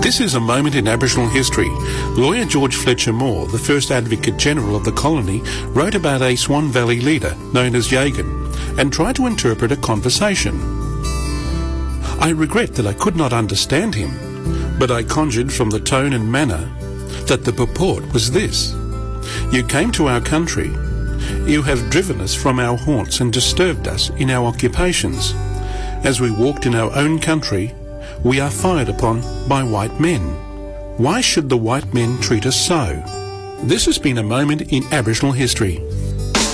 This is a moment in Aboriginal history. Lawyer George Fletcher Moore, the first Advocate General of the colony, wrote about a Swan Valley leader known as Yagan and tried to interpret a conversation. I regret that I could not understand him, but I conjured from the tone and manner that the purport was this: "You came to our country. You have driven us from our haunts and disturbed us in our occupations. As we walked in our own country, we are fired upon by white men. Why should the white men treat us so?" This has been a moment in Aboriginal history.